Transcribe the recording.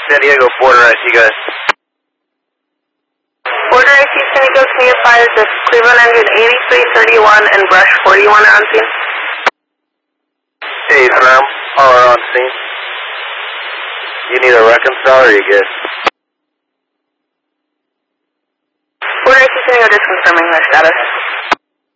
San Diego, Border IC, guys. Border IC San Diego, can you advise if Cleveland engine 8331 and Brush 41 are on scene? Hey, firm, all are on scene. You need a reconcile or you good? Border IC San Diego, just confirming their status.